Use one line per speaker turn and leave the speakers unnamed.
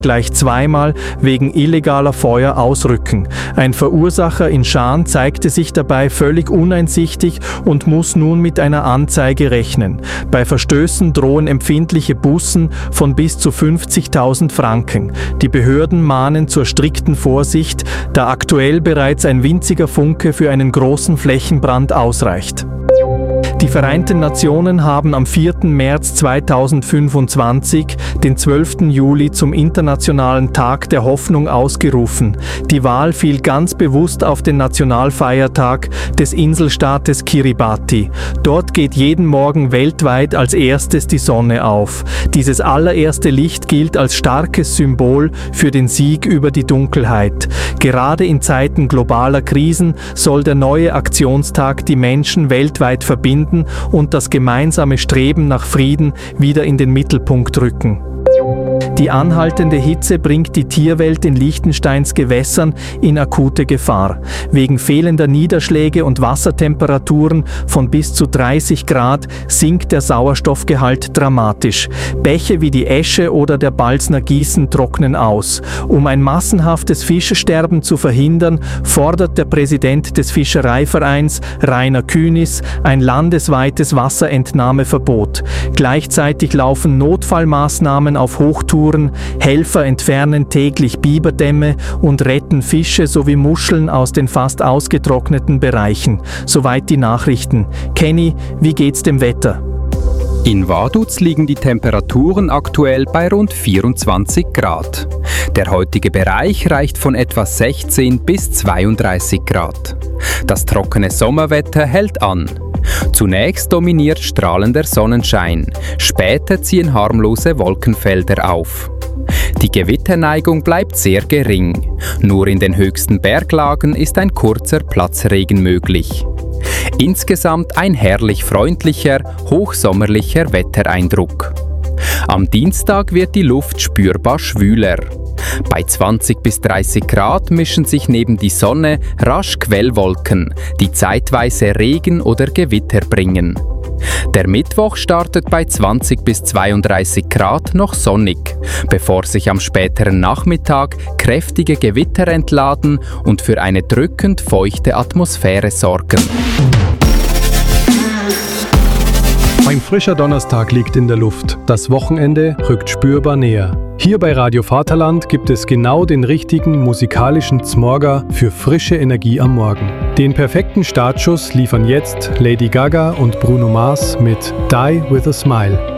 gleich zweimal wegen illegaler Feuer ausrücken. Ein Verursacher in Schaan zeigte sich dabei völlig uneinsichtig und muss nun mit einer Anzeige rechnen. Bei Verstößen drohen empfindliche Bußen von bis zu 50.000 Franken. Die Behörden mahnen zur strikten Vorsicht, da aktuell bereits ein winziger Funke für einen großen Flächenbrand ausreicht. Die Vereinten Nationen haben am 4. März 2025 den 12. Juli zum Internationalen Tag der Hoffnung ausgerufen. Die Wahl fiel ganz bewusst auf den Nationalfeiertag des Inselstaates Kiribati. Dort geht jeden Morgen weltweit als erstes die Sonne auf. Dieses allererste Licht gilt als starkes Symbol für den Sieg über die Dunkelheit. Gerade in Zeiten globaler Krisen soll der neue Aktionstag die Menschen weltweit verbinden und das gemeinsame Streben nach Frieden wieder in den Mittelpunkt rücken. Die anhaltende Hitze bringt die Tierwelt in Liechtensteins Gewässern in akute Gefahr. Wegen fehlender Niederschläge und Wassertemperaturen von bis zu 30 Grad sinkt der Sauerstoffgehalt dramatisch. Bäche wie die Esche oder der Balzner Gießen trocknen aus. Um ein massenhaftes Fischsterben zu verhindern, fordert der Präsident des Fischereivereins, Rainer Künis, ein landesweites Wasserentnahmeverbot. Gleichzeitig laufen Notfallmaßnahmen auf Hochtouren. Helfer entfernen täglich Biberdämme und retten Fische sowie Muscheln aus den fast ausgetrockneten Bereichen. Soweit die Nachrichten. Kenny, wie geht's dem Wetter?
In Vaduz liegen die Temperaturen aktuell bei rund 24 Grad. Der heutige Bereich reicht von etwa 16 bis 32 Grad. Das trockene Sommerwetter hält an. Zunächst dominiert strahlender Sonnenschein, später ziehen harmlose Wolkenfelder auf. Die Gewitterneigung bleibt sehr gering. Nur in den höchsten Berglagen ist ein kurzer Platzregen möglich. Insgesamt ein herrlich freundlicher, hochsommerlicher Wettereindruck. Am Dienstag wird die Luft spürbar schwüler. Bei 20 bis 30 Grad mischen sich neben die Sonne rasch Quellwolken, die zeitweise Regen oder Gewitter bringen. Der Mittwoch startet bei 20 bis 32 Grad noch sonnig, bevor sich am späteren Nachmittag kräftige Gewitter entladen und für eine drückend feuchte Atmosphäre sorgen.
Ein frischer Donnerstag liegt in der Luft. Das Wochenende rückt spürbar näher. Hier bei Radio Vaterland gibt es genau den richtigen musikalischen Zmorger für frische Energie am Morgen. Den perfekten Startschuss liefern jetzt Lady Gaga und Bruno Mars mit Die With A Smile.